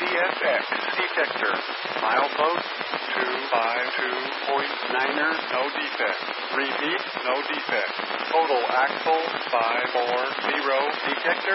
CSX detector. Milepost 252.9er, no defect. Repeat, no defect. Total axle 540 detector.